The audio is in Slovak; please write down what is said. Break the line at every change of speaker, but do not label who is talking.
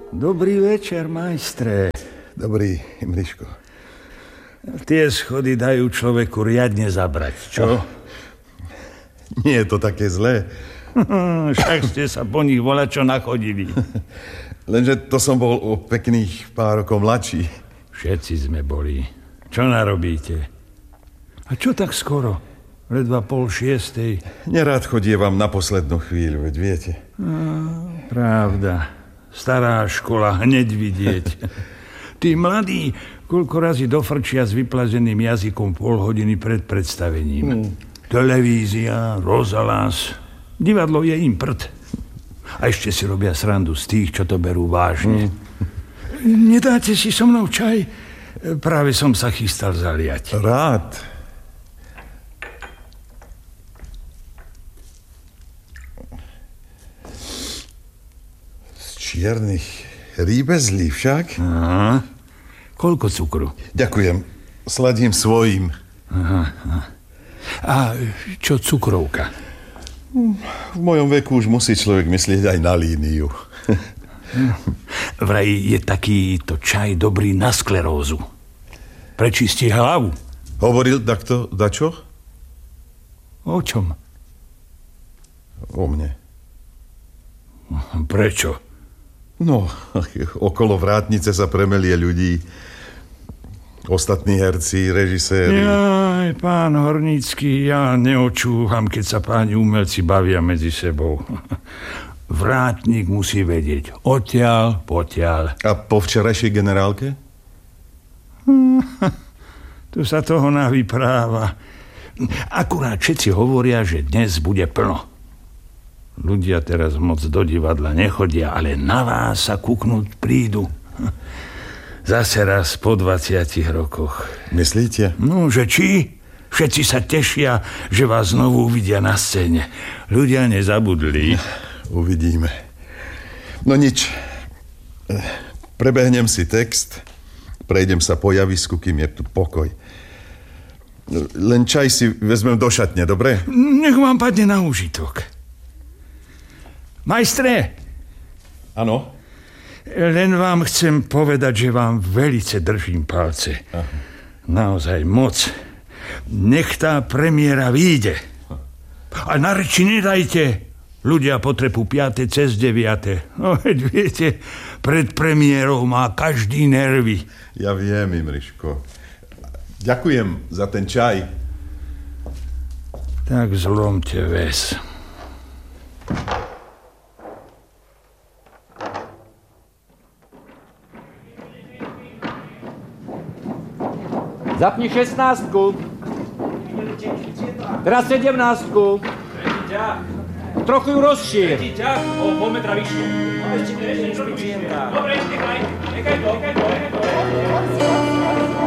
Dobrý večer, majstre.
Dobrý, Imriško.
Tie schody dajú človeku riadne zabrať, čo?
Nie je to také zlé.
Však ste sa po nich volačo nachodili.
Lenže to som bol o pekných pár rokov mladší.
Všetci sme boli. Čo narobíte? A čo tak skoro? Ledva 5:30.
Nerád chodievam na poslednú chvíľu, veď viete.
Pravda. Stará škola, hneď vidieť. Tí mladí koľko razy dofrčia s vyplazeným jazykom pol hodiny pred predstavením. Televízia, rozhlas, divadlo je im prd. A ešte si robia srandu z tých, čo to berú vážne. Nedáte si so mnou čaj? Práve som sa chystal zaliať.
Rád. Z čiernych rýbezlí však?
Aha. Koľko cukru?
Ďakujem. Sladím svojím.
Aha. A čo cukrovka?
V mojom veku už musí človek myslieť aj na líniu.
Vraj je takýto čaj dobrý na sklerózu. Prečistí hlavu.
Hovoril takto dačo?
O čom?
O mne.
Prečo?
No, okolo vrátnice sa premelie ľudí. Ostatní herci, režiséri.
Jaj, pán Hornícky, ja neočúvam, keď sa páni umelci bavia medzi sebou. Vrátnik musí vedieť odtiaľ, potiaľ.
A po včerajšej generálke?
Tu sa toho navypráva. Akurát všetci hovoria, že dnes bude plno. Ľudia teraz moc do divadla nechodia, ale na vás sa kúknúť prídu. Zase raz po 20 rokoch.
Myslíte?
No, že či? Všetci sa tešia, že vás znovu uvidia na scéne. Ľudia nezabudli.
Uvidíme. No nič. Prebehnem si text, prejdem sa po javisku, kým je tu pokoj. Len čaj si vezmem do šatne, dobre?
Nech vám padne na úžitok. Majstre!
Áno?
Len vám chcem povedať, že vám velice držím palce.
Aha.
Naozaj moc. Nech tá premiéra vyjde. A na reči nedajte. Ľudia potrebu 5. cez 9. No veď viete, pred premiérou má každý nervy.
Ja viem, Imriško. Ďakujem za ten čaj.
Tak zlomte väz.
Zapni 16. Teraz 17. Trochu ju rozšír.
O pol metra vyššie. Dobre, nechaj to.